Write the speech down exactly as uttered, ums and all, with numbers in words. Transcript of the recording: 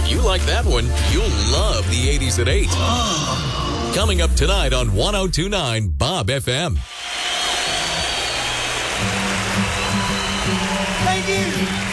If you like that one, you'll love the eighties at eight. Coming up tonight on one oh two point nine Bob F M. Thank you.